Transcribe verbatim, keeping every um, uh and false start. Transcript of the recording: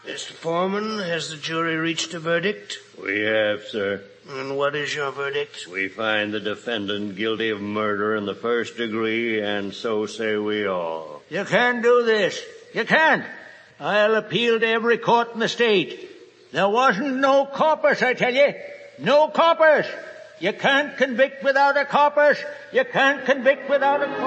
Mister Foreman, has the jury reached a verdict? We have, sir. And what is your verdict? We find the defendant guilty of murder in the first degree, and so say we all. You can't do this. You can't. I'll appeal to every court in the state. There wasn't no corpus, I tell you. No corpus. You can't convict without a corpus. You can't convict without a corpus.